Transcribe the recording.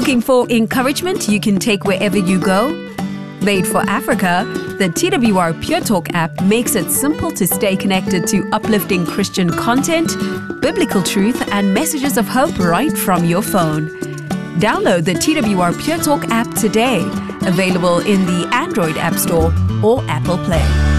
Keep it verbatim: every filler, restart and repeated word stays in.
Looking for encouragement you can take wherever you go? Made for Africa, the T W R Pure Talk app makes it simple to stay connected to uplifting Christian content, biblical truth, and messages of hope right from your phone. Download the T W R Pure Talk app today, available in the Android App Store or Apple Play.